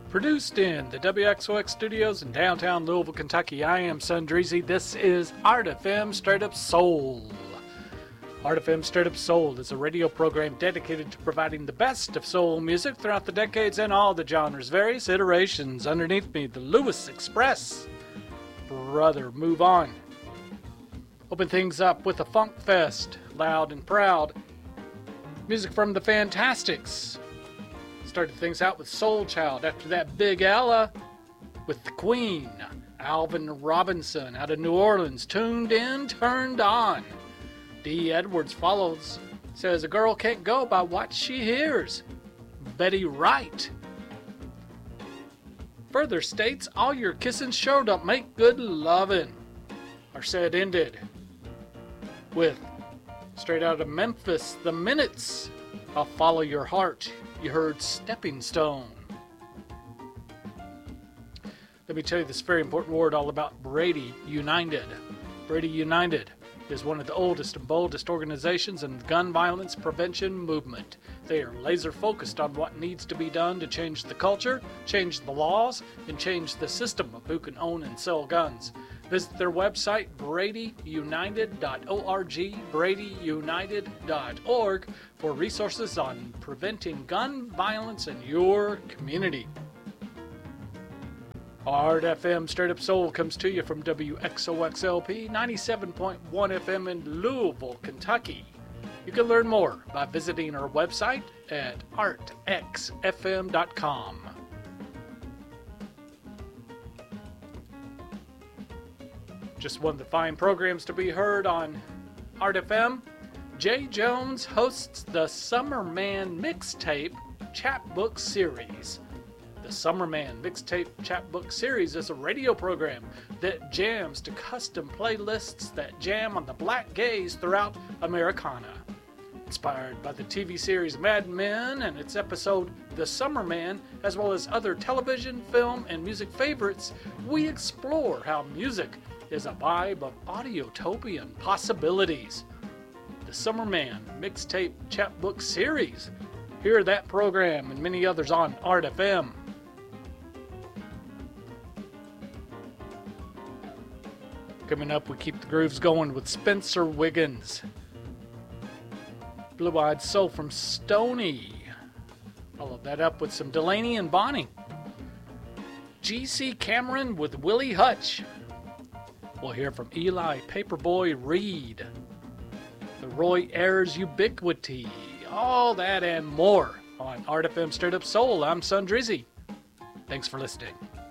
Produced in the WXOX studios in downtown Louisville, Kentucky. I am Son Dreezy. This is Art FM Straight Up Soul. Art FM Straight Up Soul is a radio program dedicated to providing the best of soul music throughout the decades and all the genres, various iterations. Underneath me, the Lewis Express. Brother, move on. Open things up with a Funk Fest, loud and proud. Music from the Fantastics. Started things out with Soul Child. After that, Big Ella with the Queen. Alvin Robinson out of New Orleans. Tuned in, turned on. Dee Edwards follows. Says a girl can't go by what she hears. Betty Wright further states all your kissing sure don't make good lovin'. Our set ended with straight out of Memphis, The Minutes. I'll Follow Your Heart. You heard Stepping Stone. Let me tell you this very important word all about Brady United. Brady United is one of the oldest and boldest organizations in the gun violence prevention movement. They are laser focused on what needs to be done to change the culture, change the laws, and change the system of who can own and sell guns. Visit their website, bradyunited.org, bradyunited.org, for resources on preventing gun violence in your community. Art FM Straight Up Soul comes to you from WXOXLP 97.1 FM in Louisville, Kentucky. You can learn more by visiting our website at artxfm.com. Just one of the fine programs to be heard on Art FM. Jay Jones hosts the Summerman Mixtape Chapbook Series. The Summerman Mixtape Chapbook Series is a radio program that jams to custom playlists that jam on the black gaze throughout Americana. Inspired by the TV series Mad Men and its episode The Summerman, as well as other television, film, and music favorites, we explore how music is a vibe of audiotopian possibilities. The Summerman Mixtape Chapbook Series. Hear that program and many others on Art FM. Coming up, we keep the grooves going with Spencer Wiggins. Blue Eyed Soul from Stony. Follow that up with some Delaney and Bonnie. G.C. Cameron with Willie Hutch. We'll hear from Eli Paperboy Reed. The Roy Ayers Ubiquity. All that and more on Art FM Straight Up Soul. I'm Son Drizzy. Thanks for listening.